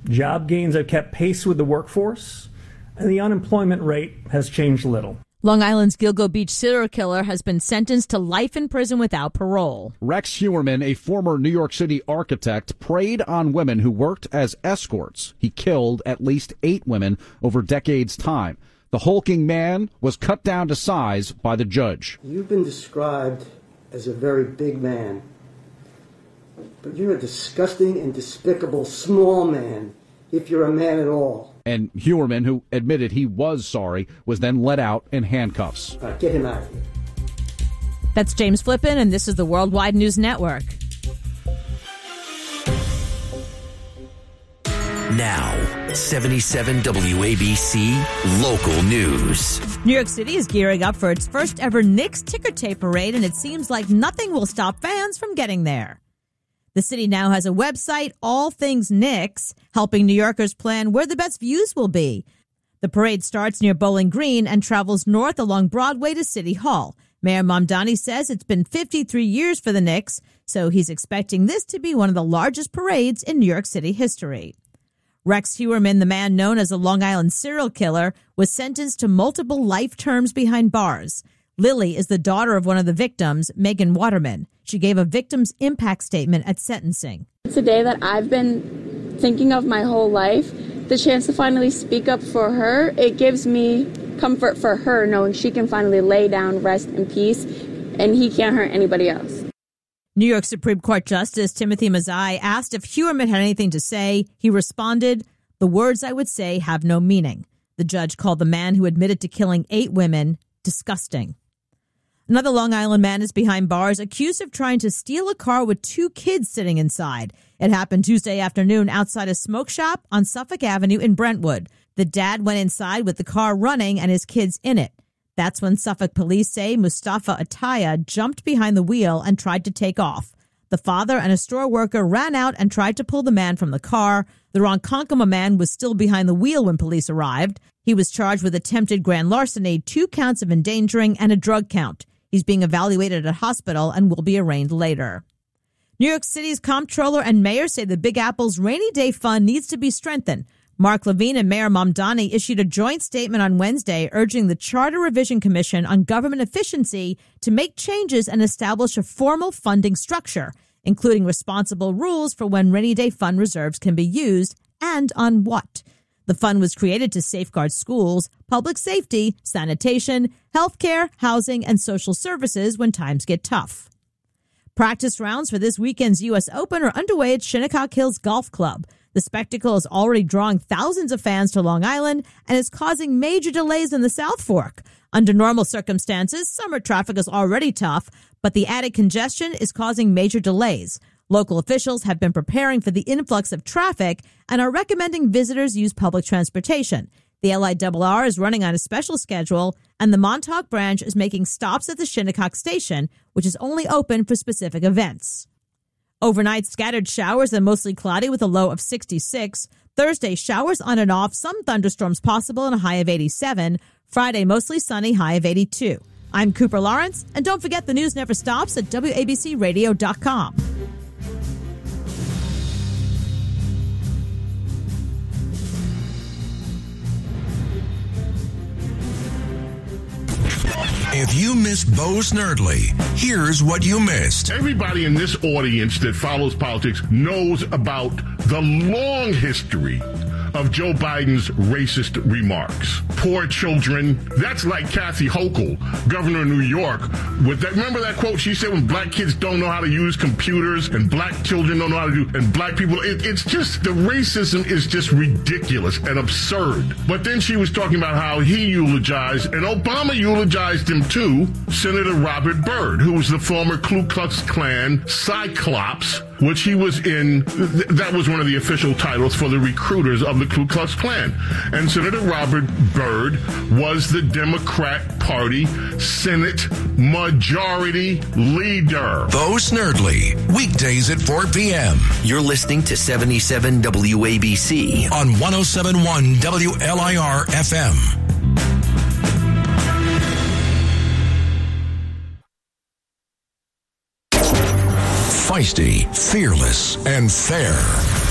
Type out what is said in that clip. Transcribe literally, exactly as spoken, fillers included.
Job gains have kept pace with the workforce, and the unemployment rate has changed little. Long Island's Gilgo Beach serial killer has been sentenced to life in prison without parole. Rex Heuermann, a former New York City architect, preyed on women who worked as escorts. He killed at least eight women over decades' time. The hulking man was cut down to size by the judge. You've been described as a very big man, but you're a disgusting and despicable small man, if you're a man at all. And Heuermann, who admitted he was sorry, was then let out in handcuffs. All right, get him out of here. That's James Flippin, and this is the Worldwide News Network. Now, seventy-seven W A B C Local News. New York City is gearing up for its first ever Knicks ticker tape parade, and it seems like nothing will stop fans from getting there. The city now has a website, All Things Knicks, helping New Yorkers plan where the best views will be. The parade starts near Bowling Green and travels north along Broadway to City Hall. Mayor Mamdani says it's been fifty-three years for the Knicks, so he's expecting this to be one of the largest parades in New York City history. Rex Heuermann, the man known as a Long Island serial killer, was sentenced to multiple life terms behind bars. Lily is the daughter of one of the victims, Megan Waterman. She gave a victim's impact statement at sentencing. It's a day that I've been thinking of my whole life. The chance to finally speak up for her, it gives me comfort for her knowing she can finally lay down, rest in peace, and he can't hurt anybody else. New York Supreme Court Justice Timothy Mazzei asked if Heuermann had anything to say. He responded, "The words I would say have no meaning." The judge called the man who admitted to killing eight women disgusting. Another Long Island man is behind bars, accused of trying to steal a car with two kids sitting inside. It happened Tuesday afternoon outside a smoke shop on Suffolk Avenue in Brentwood. The dad went inside with the car running and his kids in it. That's when Suffolk police say Mustafa Ataya jumped behind the wheel and tried to take off. The father and a store worker ran out and tried to pull the man from the car. The Ronkonkoma man was still behind the wheel when police arrived. He was charged with attempted grand larceny, two counts of endangering, and a drug count. He's being evaluated at a hospital and will be arraigned later. New York City's comptroller and mayor say the Big Apple's rainy day fund needs to be strengthened. Mark Levine and Mayor Mamdani issued a joint statement on Wednesday urging the Charter Revision Commission on Government Efficiency to make changes and establish a formal funding structure, including responsible rules for when rainy day fund reserves can be used and on what. The fund was created to safeguard schools, public safety, sanitation, healthcare, housing, and social services when times get tough. Practice rounds for this weekend's U S Open are underway at Shinnecock Hills Golf Club. The spectacle is already drawing thousands of fans to Long Island and is causing major delays in the South Fork. Under normal circumstances, summer traffic is already tough, but the added congestion is causing major delays. Local officials have been preparing for the influx of traffic and are recommending visitors use public transportation. The L I R R is running on a special schedule, and the Montauk branch is making stops at the Shinnecock station, which is only open for specific events. Overnight, scattered showers and mostly cloudy with a low of sixty-six. Thursday, showers on and off, some thunderstorms possible and a high of eighty-seven. Friday, mostly sunny, high of eighty-two. I'm Cooper Lawrence, and don't forget the news never stops at W A B C radio dot com. If you missed Bo Snerdley, here's what you missed. Everybody in this audience that follows politics knows about the long history of Joe Biden's racist remarks. Poor children. That's like Kathy Hochul, governor of New York. With that, remember that quote she said, when black kids don't know how to use computers and black children don't know how to do, and black people, it, it's just, the racism is just ridiculous and absurd. But then she was talking about how he eulogized, and Obama eulogized him too, Senator Robert Byrd, who was the former Ku Klux Klan Cyclops, which he was in. Th- that was one of the official titles for the recruiters of the Ku Klux Klan. And Senator Robert Byrd was the Democrat Party Senate Majority Leader. Bo Snerdley, weekdays at four p.m. You're listening to seventy-seven W A B C on one oh seven point one W L I R F M. Feisty, fearless, and fair.